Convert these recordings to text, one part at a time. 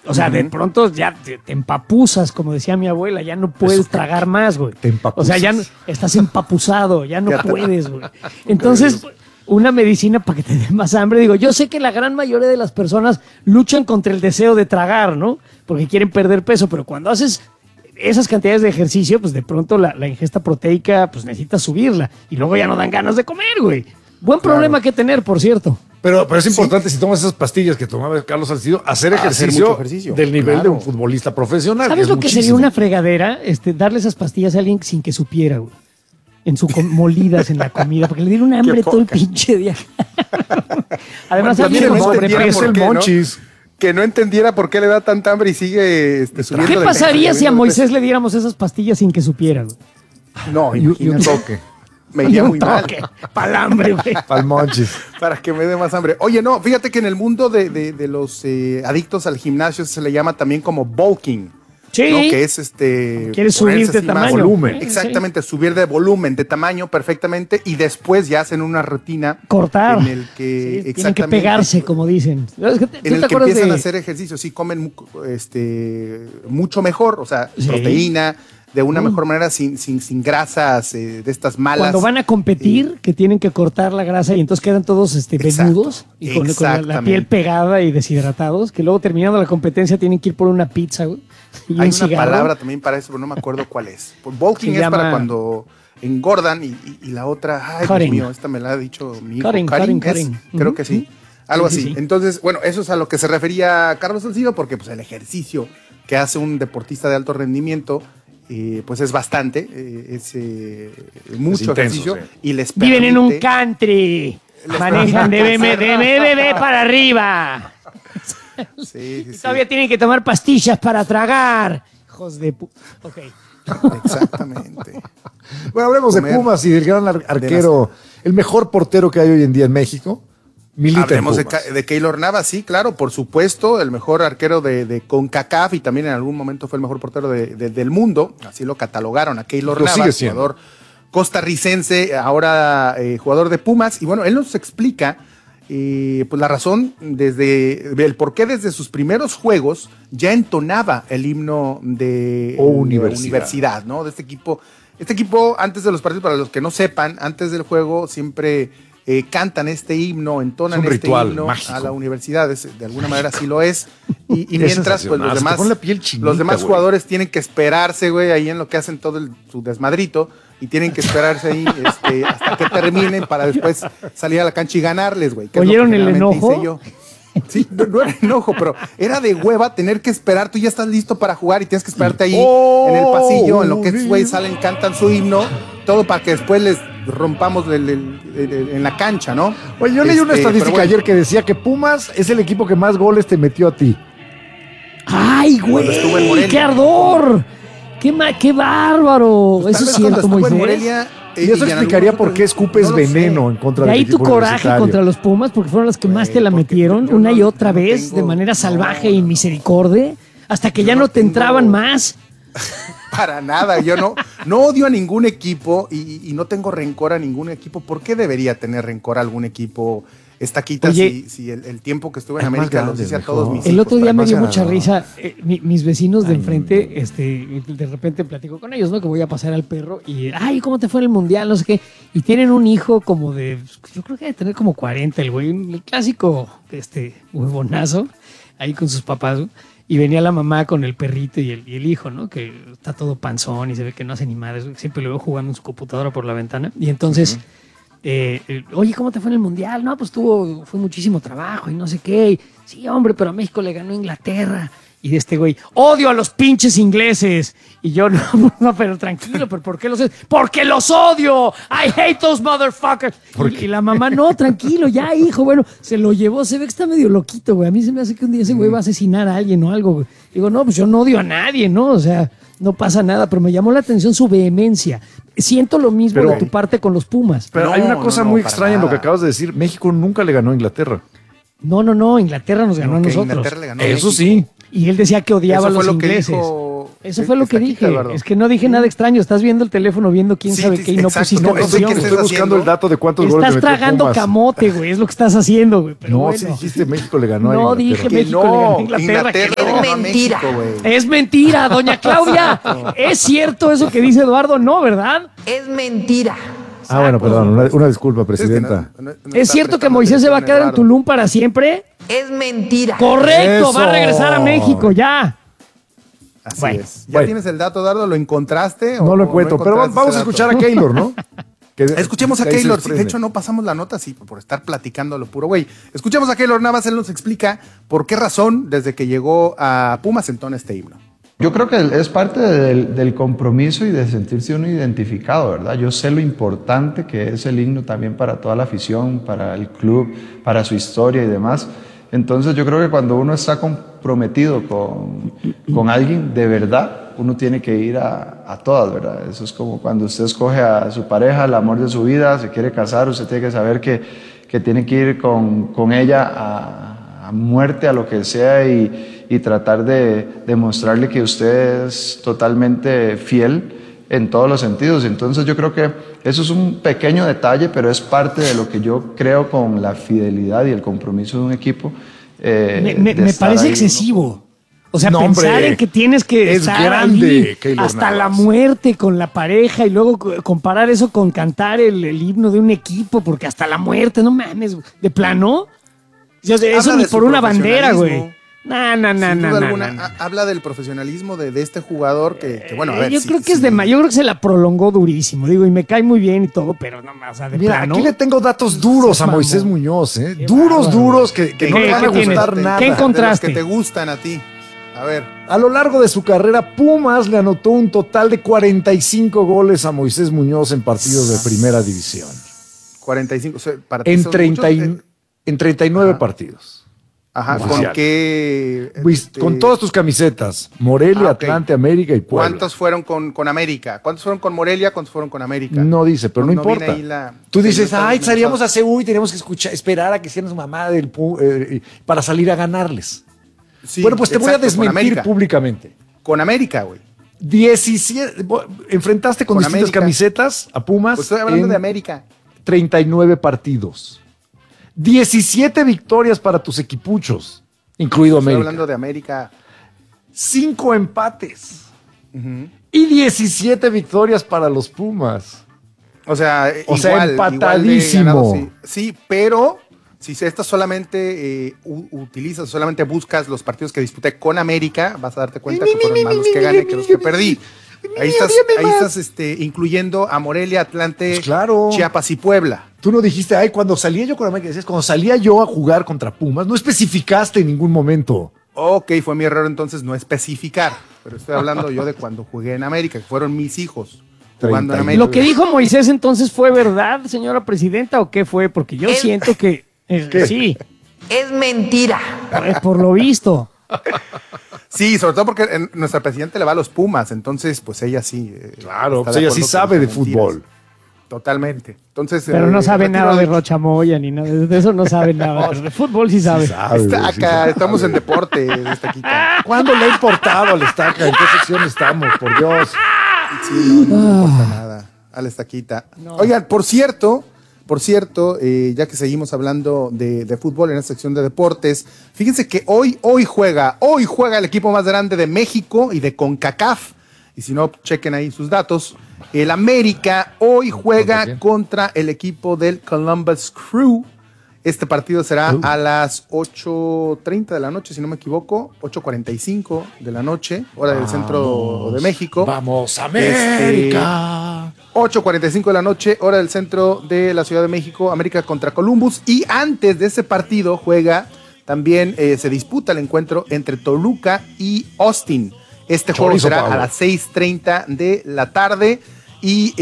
O sea, de pronto ya te empapuzas, como decía mi abuela, ya no puedes tragar más, güey. Te empapuzas. O sea, ya estás empapuzado, ya no puedes, güey. Entonces, una medicina para que te dé más hambre. Digo, yo sé que la gran mayoría de las personas luchan contra el deseo de tragar, ¿no? Porque quieren perder peso, pero cuando haces esas cantidades de ejercicio, pues de pronto la ingesta proteica, pues necesitas subirla. Y luego ya no dan ganas de comer, güey. Buen problema que tener, por cierto. Pero es importante, si tomas esas pastillas que tomaba Carlos Salcido, hacer mucho ejercicio del nivel de un futbolista profesional. ¿Sabes lo que sería una fregadera? Darle esas pastillas a alguien sin que supiera, güey. Molidas en la comida, porque le dieron hambre todo el pinche día. Además, también alguien con no entendiera sobrepeso. por qué, ¿no? Monchis. Que no entendiera por qué le da tanta hambre y sigue subiendo. ¿Qué de pasaría peso, si a subiendo de Moisés le diéramos esas pastillas sin que supiera, güey? peso? No, Y un imagínate. toque. Me iría muy mal. Pa'l hambre, güey. Pa'l Monchis. Para que me dé más hambre. Oye, no, fíjate que en el mundo de los adictos al gimnasio se le llama también como bulking. Sí. ¿No? Que es ¿Quieres ponerse subir de así más tamaño? volumen. Exactamente, subir de volumen, de tamaño perfectamente y después ya hacen una rutina Cortar. en el que Sí, tienen que pegarse, como dicen. Es que en el que empiezan a hacer ejercicio, sí comen mucho mejor, o sea, Sí. proteína, de una mejor manera, sin grasas de estas malas. Cuando van a competir, que tienen que cortar la grasa y entonces quedan todos venudos y con la Exactamente. piel pegada y deshidratados, que luego terminando la competencia tienen que ir por una pizza, güey, y Hay un una cigarro. palabra también para eso, pero no me acuerdo cuál es. Bulking Se es para llama- cuando engordan y la otra, ay, Cutting. Dios mío, esta me la ha dicho mi hijo. Cutting, ¿Es? cutting. Creo Ujú, que sí. ujú. Algo Sí, así. sí, sí. Entonces, bueno, eso es a lo que se refería Carlos Salcido, porque pues el ejercicio que hace un deportista de alto rendimiento, pues es bastante, mucho intenso, ejercicio sí. y les Viven en un permite- country, Les manejan de permite BMB para arriba. Sí, sí, Y sí. todavía tienen que tomar pastillas para tragar. Hijos de Ok. Exactamente. Bueno, hablemos de Comer. Pumas y del gran arquero, el mejor portero que hay hoy en día en México. Milita Hablemos en Pumas. de Keylor Navas, sí, claro, por supuesto, el mejor arquero de CONCACAF y también en algún momento fue el mejor portero del mundo, así lo catalogaron a Keylor Lo sigue Navas, siendo. jugador costarricense, ahora jugador de Pumas, y bueno, él nos explica pues la razón el por qué desde sus primeros juegos ya entonaba el himno de universidad, ¿no? De este equipo. Este equipo, antes de los partidos, para los que no sepan, antes del juego siempre cantan este himno, entonan Es un este ritual himno mágico. a la universidad, de alguna manera sí lo es. Y Es mientras, pues sensacional, se te pone la piel chinita, los demás güey. jugadores tienen que esperarse, güey, ahí en lo que hacen todo su desmadrito, y tienen que esperarse ahí hasta que terminen para después salir a la cancha y ganarles, güey. que es lo que ¿Oyeron el generalmente enojo? hice yo. Sí, no era enojo, pero era de hueva tener que esperar. Tú ya estás listo para jugar y tienes que esperarte ahí en el pasillo, en lo que estos güeyes salen, cantan su himno, todo para que después les rompamos en la cancha, ¿no? Oye, yo leí una pero estadística bueno. ayer que decía que Pumas es el equipo que más goles te metió a ti. ¡Ay, Cuando estuvo en güey! Morelia. ¡Qué ardor! ¡Qué bárbaro! Pues, Eso tal es vez cuando cierto, estuvo en Moisés. Morelia, Y eso en algún explicaría momento, por qué escupes no lo sé. veneno en contra De del ahí tu equipo coraje universitario. contra los Pumas, porque fueron los que más te la porque metieron yo una y no- otra no vez tengo- de manera salvaje no, y no. misericordia, hasta que Yo ya no no te tengo- entraban más. Para nada, yo no odio a ningún equipo y no tengo rencor a ningún equipo. ¿Por qué debería tener rencor a algún equipo estaquita Oye, si el tiempo que estuve en es más América los grande, hice a mejor. todos mis El hijos? otro día me más dio mucha ganador. risa. Mis vecinos de enfrente, de repente platico con ellos, ¿no? Que voy a pasar al perro y, ay, ¿cómo te fue en el mundial? No sé qué. Y tienen un hijo como yo creo que debe tener como 40, el güey, el clásico, huevonazo, ahí con sus papás, ¿no? Y venía la mamá con el perrito y el hijo, ¿no? Que está todo panzón y se ve que no hace ni madres. Siempre lo veo jugando en su computadora por la ventana. Y entonces, oye, ¿cómo te fue en el mundial? No, pues fue muchísimo trabajo y no sé qué. Y, sí, hombre, pero a México le ganó Inglaterra. Y de este güey, odio a los pinches ingleses. Y yo, no, pero tranquilo, ¿pero por qué los odio? ¡Porque los odio! ¡I hate those motherfuckers! Y la mamá, no, tranquilo, ya, hijo. Bueno, se lo llevó, se ve que está medio loquito, güey. A mí se me hace que un día ese güey va a asesinar a alguien o algo, güey. Digo, no, pues yo no odio a nadie, ¿no? O sea, no pasa nada, pero me llamó la atención su vehemencia. Siento lo mismo Pero- de tu parte con los Pumas. Pero No, hay una cosa no, muy para extraña en lo que nada. acabas de decir. México nunca le ganó a Inglaterra. No, Inglaterra nos ganó a Que nosotros. Inglaterra le ganó a Eso México. sí. Y él decía que odiaba a Eso fue los lo que ingleses. dijo Eso fue lo que Está aquí, dije. Eduardo. Es que no dije nada extraño. Estás viendo el teléfono, viendo quién Sí, sabe sí, qué y no exacto. pusiste No, No sé atención. que ¿qué estoy estás buscando haciendo? el dato de cuántos goles Estás le metió tragando Pumas. camote, güey. Es lo que estás haciendo, güey. Pero No, bueno. si dijiste México le ganó a No Inglaterra. dije Que México le ganó a no, Inglaterra, que le no. ganó a Mentira. México, güey. Es mentira, doña Claudia. ¿Es cierto eso que dice Eduardo? No, ¿verdad? Es mentira. Ah, bueno, perdón, una disculpa, presidenta. ¿Es cierto que Moisés se va a quedar en Tulum para siempre? Es mentira. Correcto, Eso. va a regresar a México ya. Así Bueno, es. ¿Ya bueno. tienes el dato, Eduardo? ¿Lo encontraste? No o lo no encuentro, pero encontraste vamos a ese escuchar a dato? Keylor, ¿no? Escuchemos a De ahí se Keylor. Sí, de desprende. hecho, no pasamos la nota así por estar platicando lo puro, güey. Escuchemos a Keylor, nada más él nos explica por qué razón, desde que llegó a Pumas, entona este himno. Yo creo que es parte del compromiso y de sentirse uno identificado, ¿verdad? Yo sé lo importante que es el himno también para toda la afición, para el club, para su historia y demás. Entonces yo creo que cuando uno está comprometido con alguien de verdad, uno tiene que ir a todas, ¿verdad? Eso es como cuando usted escoge a su pareja, el amor de su vida, se quiere casar, usted tiene que saber que tiene que ir con ella a muerte, a lo que sea, y tratar de demostrarle que usted es totalmente fiel en todos los sentidos. Entonces yo creo que eso es un pequeño detalle, pero es parte de lo que yo creo con la fidelidad y el compromiso de un equipo. Me de estar parece ahí, excesivo. O sea, No, pensar hombre. en que tienes que Es estar grande, ahí Keylor hasta la Navas. muerte con la pareja y luego comparar eso con cantar el himno de un equipo, porque hasta la muerte, no mames, ¿de plano? O sea, eso Habla ni de su por una bandera, güey. profesionalismo. No, Sin duda no, alguna, no. habla del profesionalismo de este jugador que bueno, a ver. Yo sí, creo que es sí. de más. Yo creo que se la prolongó durísimo, digo, y me cae muy bien y todo, pero no más, o sea, de Mira, plano. aquí le tengo datos duros a Mamón. Moisés Muñoz, ¿eh? Qué Duros, bárbaro. duros, que no ¿Qué- le van qué a tienes? gustar ¿Qué nada. encontraste? De los que te gustan a ti. A ver. A lo largo de su carrera, Pumas le anotó un total de 45 goles a Moisés Muñoz en partidos de primera división. 45. O sea, para ti En, son 30 y- muchos, en 39 Ajá. partidos. Ajá, Oficial. ¿con qué? Con todas tus camisetas. Morelia, ok. Atlante, América y Puebla. ¿Cuántos fueron con América? ¿Cuántos fueron con Morelia? ¿Cuántos fueron con América? No dice, pero no viene importa. ahí Tú sí, dices, no está ay, desmenuzado. salíamos a Seúl y tenemos que esperar a que hicieran su mamá para salir a ganarles. Sí, bueno, pues te voy a exacto, con desmentir América. públicamente. Con América, güey. 17, enfrentaste con distintas América. camisetas a Pumas Pues estoy hablando en de América. 39 partidos. 17 victorias para tus equipuchos, incluido Estoy América. hablando de América. 5 empates. Y 17 victorias para los Pumas. O sea, O sea, igual de empatadísimo. ganado, sí. Sí, pero si esta solamente utilizas, solamente buscas los partidos que disputé con América, vas a darte cuenta que fueron más los que gané que los que perdí. Ahí estás incluyendo a Morelia, Atlante, Pues claro. Chiapas y Puebla. Tú no dijiste, ay, cuando salía yo con América, decías, cuando salía yo a jugar contra Pumas, no especificaste en ningún momento. Ok, fue mi error entonces no especificar, pero estoy hablando yo de cuando jugué en América, que fueron mis hijos jugando en 39. América. Lo que dijo Moisés entonces fue verdad, señora presidenta, ¿o qué fue? Porque yo Es- siento que sí, Es mentira. por lo visto. Sí, sobre todo porque nuestra presidenta le va a los Pumas, entonces pues ella sí. Claro, está pues de ella acuerdo sí que sabe de dice mentiras. fútbol. Totalmente. Entonces, Pero no sabe retiro nada de Rochamoya ni nada. De eso no sabe nada. Pero de fútbol sí sabe. Sabe, Está güey, sí acá, sabe. estamos en deporte, Estaquita. ¿Cuándo le ha importado al Estaca? ¿En qué sección estamos? Por Dios. Sí, no importa nada. Al Estaquita. Oigan, por cierto, ya que seguimos hablando de fútbol en esta sección de deportes, fíjense que hoy juega el equipo más grande de México y de CONCACAF. Y si no, chequen ahí sus datos. El América hoy ¿Contra quién? juega contra el equipo del Columbus Crew. Este partido será a las 8:30 de la noche, si no me equivoco, 8:45 de la noche, hora del centro de México. Vamos, América. 8:45 de la noche, hora del centro de la Ciudad de México, América contra Columbus. Y antes de ese partido juega, también se disputa el encuentro entre Toluca y Austin. Este juego Chorizo será Power. a las 6:30 de la tarde. Y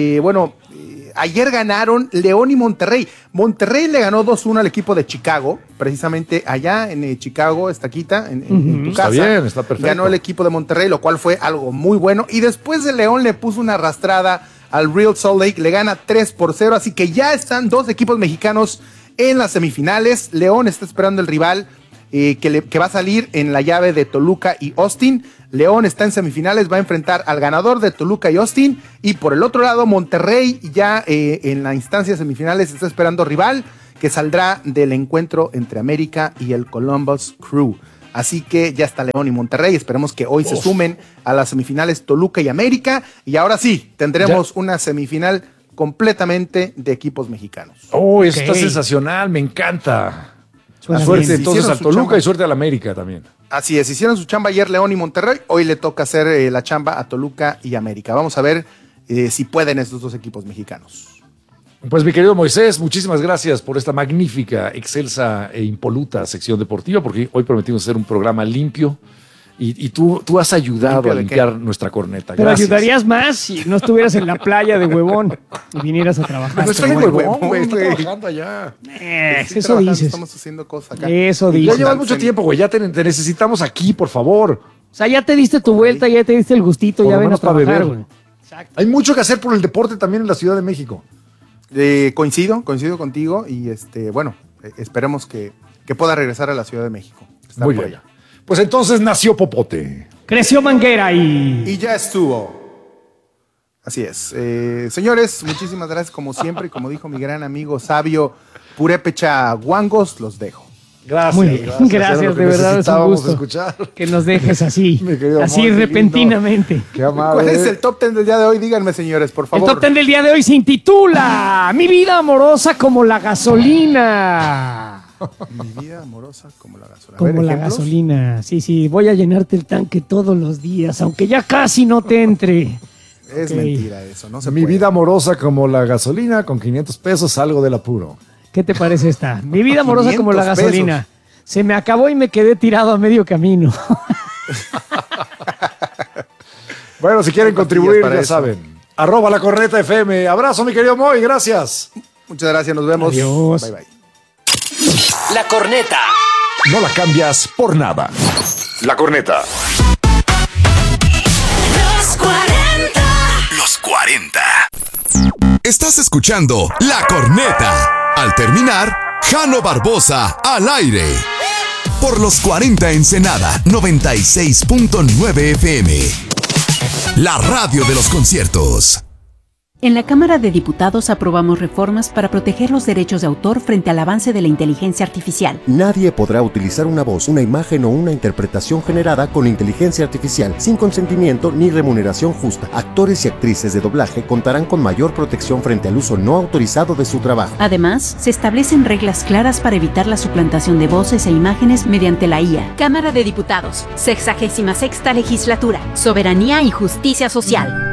ayer ganaron León y Monterrey. Monterrey le ganó 2-1 al equipo de Chicago, precisamente allá en Chicago, Estaquita, en tu Está casa. bien, está perfecto. Ganó el equipo de Monterrey, lo cual fue algo muy bueno. Y después de León le puso una arrastrada al Real Salt Lake, le gana 3-0, así que ya están dos equipos mexicanos en las semifinales. León está esperando el rival que va a salir en la llave de Toluca y Austin. León está en semifinales, va a enfrentar al ganador de Toluca y Austin. Y por el otro lado, Monterrey ya en la instancia semifinales está esperando rival que saldrá del encuentro entre América y el Columbus Crew. Así que ya está León y Monterrey. Esperemos que hoy se sumen a las semifinales Toluca y América. Y ahora sí, tendremos una semifinal completamente de equipos mexicanos. Oh, eso está sensacional, me encanta. Suerte bien. entonces al Toluca chamba. y suerte al América también. Así es, hicieron su chamba ayer León y Monterrey. Hoy le toca hacer la chamba a Toluca y América. Vamos a ver si pueden estos dos equipos mexicanos. Pues mi querido Moisés, muchísimas gracias por esta magnífica, excelsa e impoluta sección deportiva, porque hoy prometimos hacer un programa limpio y tú has ayudado a limpiar nuestra corneta. Pero Gracias. ayudarías más si no estuvieras en la playa de huevón y vinieras a trabajar. No estoy Pero en bueno, huevón, güey, estoy güey. trabajando allá. Sí, Eso trabajando, dices. Estamos haciendo cosas acá. Eso Ya dices. llevas mucho tiempo, güey, ya te necesitamos aquí, por favor. O sea, ya te diste tu vuelta, ya te diste el gustito, Por ya lo ven a menos para trabajar, beber. güey. Hay mucho que hacer por el deporte también en la Ciudad de México. Coincido contigo y bueno, esperemos que pueda regresar a la Ciudad de México. Está Muy por bien. allá. Pues entonces nació Popote. Creció Manguera y... Y ya estuvo. Así es. Señores, muchísimas gracias como siempre. Y como dijo mi gran amigo sabio Purépecha Guangos, los dejo. Gracias. Muy bien, gracias, Era lo que de verdad, es un necesitábamos gusto. escuchar. Que nos dejes así, Mi querido así amor, qué repentinamente. Qué amable. ¿Cuál es el top 10 del día de hoy? Díganme, señores, por El favor. top 10 del día de hoy se intitula Mi vida amorosa como la gasolina. Mi vida amorosa como la gasolina. A Como ver, la ¿ejemplos? gasolina. Sí, voy a llenarte el tanque todos los días, aunque ya casi no te entre. Es Ok. mentira eso, no se Mi puede. vida amorosa como la gasolina, con 500 pesos salgo del apuro. ¿Qué te parece esta? Mi vida amorosa como la 500 gasolina. Se me acabó y me quedé tirado a medio camino. Bueno, si quieren Hay pastillas contribuir, para ya eso. saben. @lacorneta_fm. Abrazo, mi querido Moy, gracias. Muchas gracias, nos vemos. Adiós. Bye, bye. La corneta. No la cambias por nada. La corneta. Los 40. Los 40. Estás escuchando La Corneta. Al terminar, Jano Barbosa al aire. Por los 40 Ensenada 96.9 FM. La radio de los conciertos. En la Cámara de Diputados aprobamos reformas para proteger los derechos de autor frente al avance de la inteligencia artificial. Nadie podrá utilizar una voz, una imagen o una interpretación generada con inteligencia artificial sin consentimiento ni remuneración justa. Actores y actrices de doblaje contarán con mayor protección frente al uso no autorizado de su trabajo. Además, se establecen reglas claras para evitar la suplantación de voces e imágenes mediante la IA. Cámara de Diputados, 66ª Legislatura, Soberanía y Justicia Social.